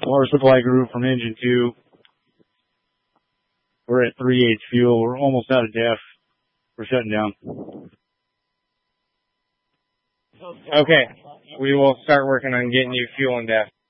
Water supply group from engine 2. We're at 3/8 fuel. We're almost out of DEF. We're shutting down. Okay. We will start working on getting you fuel and DEF.